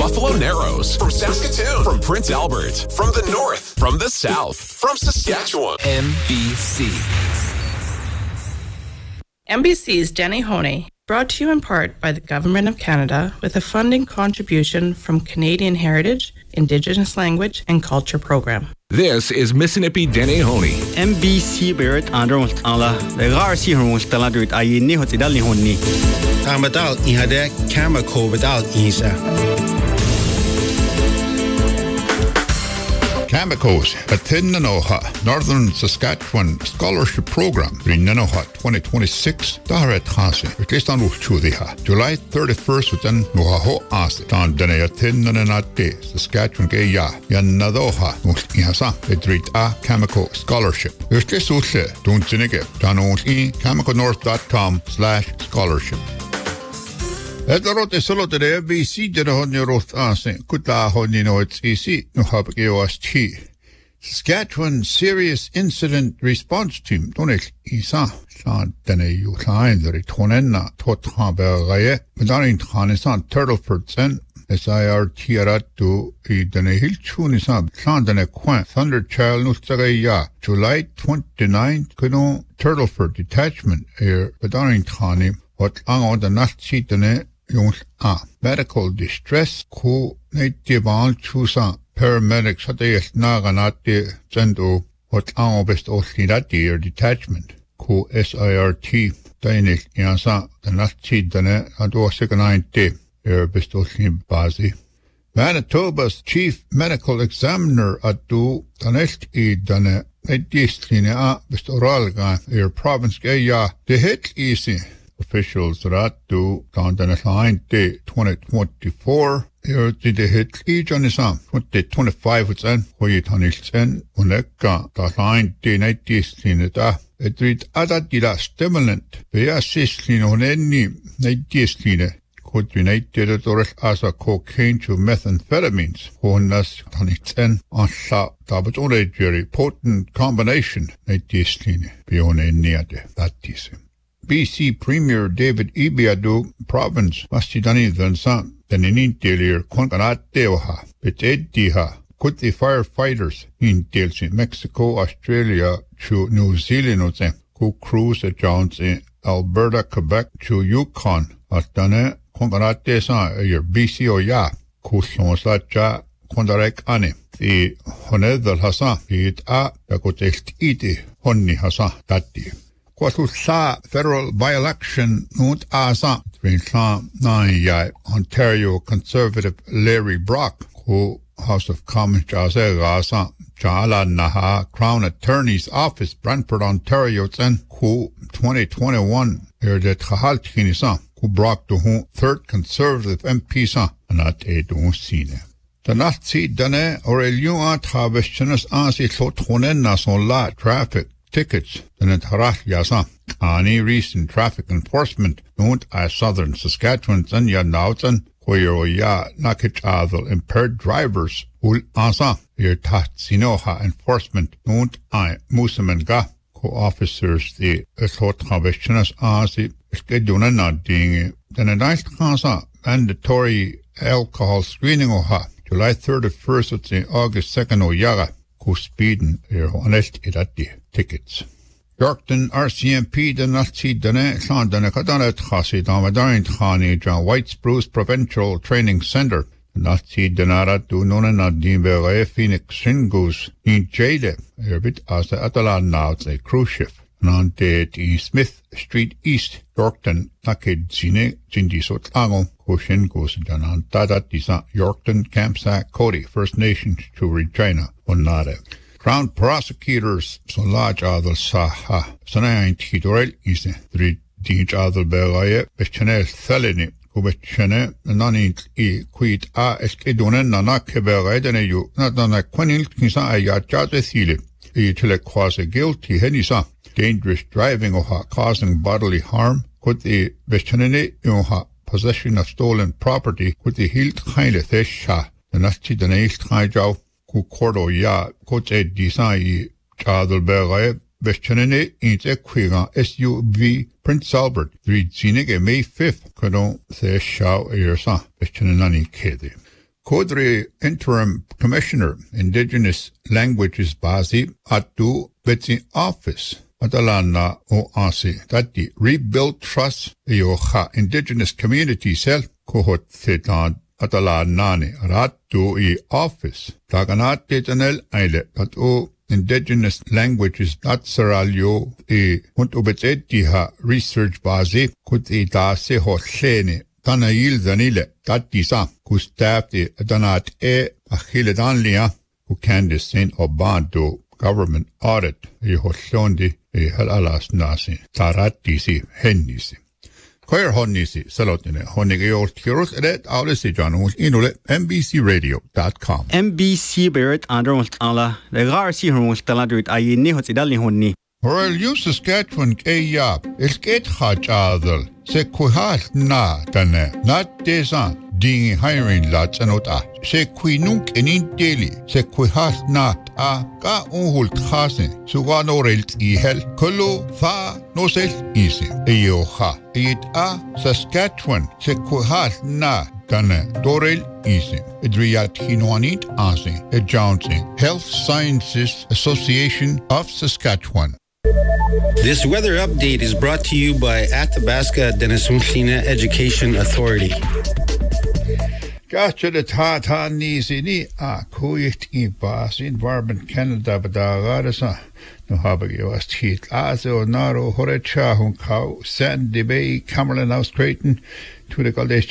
Buffalo Narrows, from Saskatoon, from Prince Albert, from the north, from the south, from Saskatchewan. NBC. NBC's Denny Honey, brought to you in part by the Government of Canada with a funding contribution from Canadian Heritage, Indigenous Language and Culture Program. This is Mississippi Denny Honey. NBC Barrett Underwood Ala, the Garcia Homes Taladrit Ayini Hotidali Honi. Tamadal Ihade, Kamako without Isa. Kamikos, a Tinnanoha, Northern Saskatchewan Scholarship Program, Rinanoha 2026, Daharet Hase, Rikistan Uchudhiha, July 31st within Nuhaho Ase, Tan Dene a Tinnanate, Saskatchewan Gaya, Yanadoha, Ihasa, Edrit A Kamiko Scholarship. Rikis Uche, Don't Zinige, Tanos E, kamikonorth.com/scholarship. Edrote solo de VC de Honoroth Ase, Kuta Honino it's easy, no Habgeost. Saskatchewan Serious Incident Response Team, Donek Isa, San Dene Utain, the Tonena, Tothabergaye, Medarin Hanisan, Turtleford Sen, SIRT I Dene Hilchunisab, San Dene Quan, Thunder Child Nustagaya, July 29th, Kuno, Turtleford Detachment, Medarin Hani, what on the Nazi Dene. Medical distress ku naitibal chusa paramedics hade naganati sendo what ang best oslidati or detachment ku SIRT Danish yasa the Nazi dane ado second best oslid bazi. Manitoba's chief medical examiner adu tanest I dane naitistline a best oralga province gaya de hit easy. Officials that do down the line day 2024 here did the hit each on the sum 2025% where it on its end uneka the line day 90 da it read other dida stimulant be assisting on any 90 could be nated as a cocaine to methamphetamines on us on its end on shop that only very potent combination 90 beyond any other that is BC Premier David Ibiadu Province Mastidani Vincent Tenintelir Konkanateuha Petediha could the firefighters in Delsi Mexico, Australia to New Zealand who cruise at Jones in Alberta, Quebec to Yukon Astane Konkanatesa your BC Oya Kuslonsacha Kondarek Ane the Honedal Hasa it a Dakotest Iti Honni Hasa Tati. Sa federal by-election noot asa between Ontario Conservative Larry Brock, who House of Commons Jasa Jala Naha Crown Attorney's Office, Brantford, Ontario, who 2021 the Trahaltinisa, who Brock to third Conservative MP sa not a do sine. The Nazi dane or a luat habestionus asi totonena son la traffic tickets than at Harach Yasa. Any recent traffic enforcement known as Southern Saskatchewan and Yanautan, where ya nakich adel impaired drivers ul asa your tatsinoha enforcement known I Musamenga co-officers the thought habestionas asi schedule not being then a nice casa mandatory alcohol screening oha July 31st at the August 2nd oyaga ko speeden honest idati tickets. Yorkton RCMP the Nazi dane Sandana Kadana Khasi Damadain Khani John White Spruce Provincial Training Center Nazi Danara do nona Dimbe Phoenix Shingus in Jade Erbit as the Atalan now a cruise ship. Nante E. Smith Street East Yorkton Naked Zine Jindisot Ango Koshingus Janan Dada Disa Yorkton Campsack Cody First Nations to Regina Onade. Crown prosecutors so large other saha Sanayan Tidorel is the Dinch other Belaye Bechanel Thalini Kubechane Nani E. Quid A. Eskedonen Nanakebere you not on a quenil Kisa Ayat Thile. Till quasi guilty Henisa. Dangerous driving or causing bodily harm could the Bechanene possession of stolen property could the hilt Haile Thesha the Nazi the next Hijau ku Cordo ya could a design Chadel Bere Bechanene in Equiga SUV Prince Albert 3 Zinige May 5th could on Thesha Ersa Bechanani Kede. Kodri Interim Commissioner, Indigenous Languages Basi, Atu Betsi Office. Atalana o Asi, Tati, Rebuild Trust, Yoha, Indigenous Community Cell, Kohot Thetan, Atalanani, Ratu e Office, Taganat Tetanel Eile, Tatu, Indigenous Languages, Tatsaralio, e Untubetetiha Research Basi, Kuti Dase Hotlene, Tanail Zanile, Tatisa, Gustafti, Adanat e Achiledanlia, who Candice Saint Obanto, Government Audit, e Hotlondi, e Halalas Nasi, Taratisi, Hennisi. Queer Honisi, Salotine, Honigio Kirus, Ed Aulisi Janus, Inule, NBCRadio.com. MBC Barrett under Allah, the Garcia was Taladrit, Ayini Hotidali Honi. Royal U Saskatchewan Kayap, Esket Hachadal, Sequihal Na Tane, Not Desan, Ding hiring lots and ota, Sequinunk and in daily, Sequihal Not a Ka Unhult Hasen, Suganorelt Ihel, Kolo, Fa, no self easy, Eyoha, It a Saskatchewan, Sequihal Na. Tane, Dorel Easy, Edriat Hinoanit Asi, a Johnson, Health Sciences Association of Saskatchewan. This weather update is brought to you by Athabasca Denisumshina Education Authority. Gotcha the Tata Nisi a Kuit Ibas, Environment Canada, Badagarasa, no Habagio as Heat, Azo, Naro, Horecha, Hunkau, Sandy Bay, Camerlan House Creighton, to the Galdes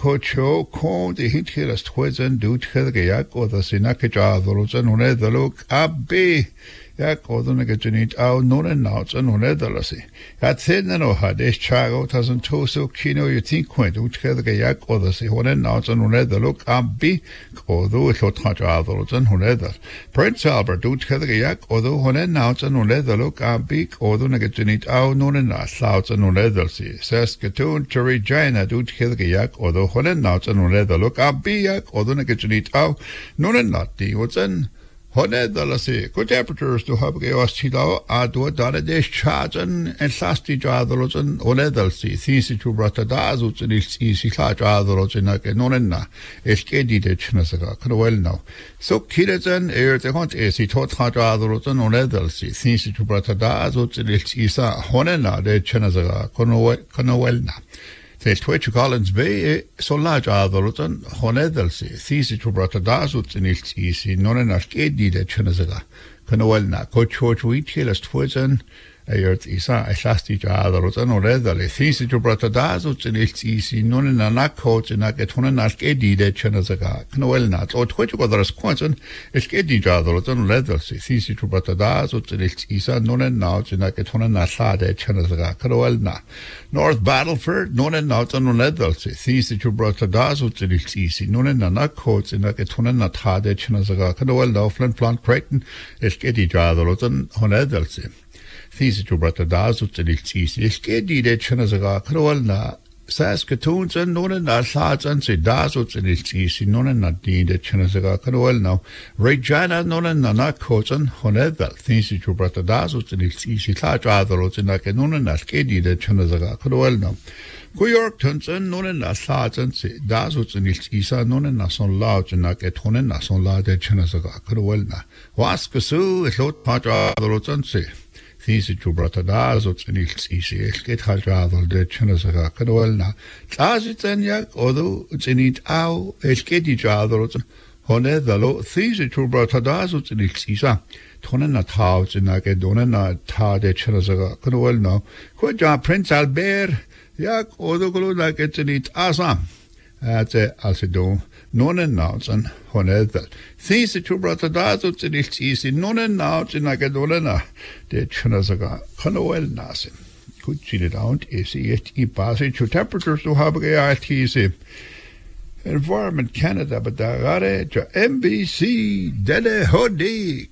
Choco, the hint here as Twizan, Dut Helgayak, or the Sinakaja, the Rosan, who the look, Abbey. Jak odunagatunit au nonen nauts and onedalasi. At thin and oha, des chago tazen toso kino you think quint, which jak odasi, honen nauts and onedaluk, abbi, odo, hotach adolts and honedal. Prince Albert, which jak odo, honen nauts and onedaluk, abbi, odunagatunit au nonen nauts and onedalsi. Saskatoon, Regina, which jak odo, honen nauts and onedaluk, abbi, odunagatunit au nonen nauti, what's in? Honedalasi, good temperatures to have chaos chilo, Adwa Dadadesh Chajan, and Sasti Jadros and Honedalsi, Thisi to Bratadazuts and its easy Jadros in Akenonena, Eskedi de Chinasaga, Crowell now. So Kidajan, air the hunt is he taught Jadros and Honedalsi, Thisi to Bratadazuts and its Isa, Honena de Chinasaga, Conowelna. There's Twitch Collins Bay, so large Adolton, Honedalsi, Thisi to Bratadazut in its easy, non an arcade de Chinazaga, Conowelna, Coach Wheat as Twizan, a earth Isa, a Shasti Adolton, or Redali, Thisi to Bratadazut in its easy, non an anacot in a Getonan arcade de Chinazaga, Conowelna, or Twitch Gothers Quanton, Escadi Adolton, Redalsi, Thisi to Bratadazut in its Isa, non an out in a Getonan Asha de Chinazaga, Conowelna. North Battleford, non and not on Nedalsi, Thisi to Bratadazut in its easy, non and anacot in a Getonan Natade Chinazaga, Conowel, Laughlin, Plant Creighton, Escadi Jadolotan, Honedalsi. Thisi to Bratadazut in its easy, Escadi de Chinazaga, Conowelna, Saskatoons and non and Ashads and Sedazuts in its easy, non and Nadine de Chinazaga, Conowel now, Regina, non and anacot and Honedal, Thisi to Bratadazut in its easy, Tajadolot in a non and Ascadi de Chinazaga, Conowel now. Yorktons and non and Ashads and Sedazuts in its Isa, non and Nason Lodge and Naketonen Nason La de Chinazaga, Conowel now. Waskasu, a lot Tajadolot and say. Thisi to Bratadazut in its easy, get Hajadol de Chinazaga, Conowelna. Tazitaniak, although it's in it au, Escadi Jadolot, Honedalo, Thisi to Bratadazut in its Isa. Tonena Tauts in Akedonena Ta de Chinazaga, Conowelna. Quaja Prince Albert, Yak, although like it's in it Asam. That's a Alcido. Non and nouns and Honedal. Things that you brought a dazzle in its easy, non and nouns in Agadolena, de Chinazaga, Conowel Nasin. Could chill it out, easy, yet e passage to temperatures to have a easy. Environment Canada, but the MBC, Dede Hodi,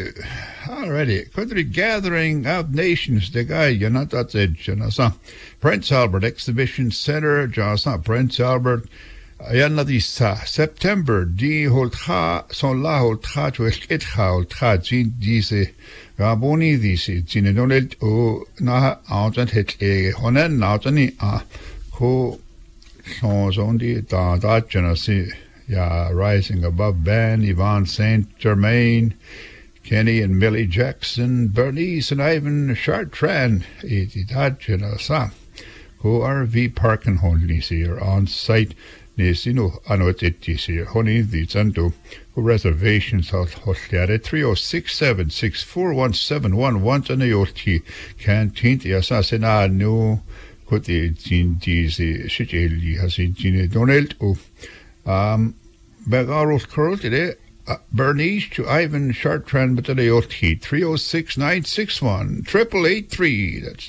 already, country gathering of nations, the guy, you're not that edge, Prince Albert Exhibition Center, Jasa, Prince Albert. Ayanadisa, September, di holtha, son la holtha, to esketha, holtha, jin dise, Raboni dise, jinedonel, o na out and hit a honen, out and ko son zondi, da, genasi, Yeah, Rising Above Band, Yvonne St. Germain, Kenny and Millie Jackson, Bernice and Ivan Chartrand, who are V Parkin Honlisi are on site. Nesino anot etisi honey the zanto who reservations out hosliare 306764171 and ayoti canteen the assassina no kuti jindizi shijeli hasijine donald Bagaros curl today Bernice to Ivan Chartrand Battalioti 306-961 883. That's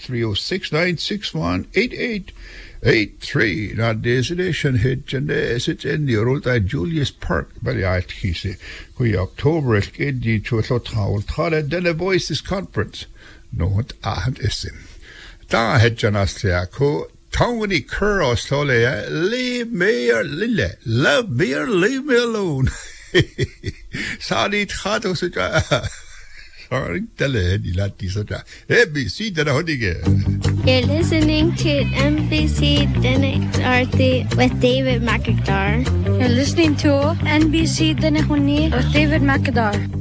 306-961-8883. Now this edition hit and it's in the old Julius Park Baliat Kisi. We October it get the to a tower then a voices conference. No it is him. Da het Janastria Tony Curl Stole leave me or Lille. Love me or leave me alone. Sorry, Tato Suja. Sorry, Telehedi Lati Suja. NBC Denahonige. You're listening to NBC Denahorty with David McIntyre. You're listening to NBC Denahoney with David McIntyre.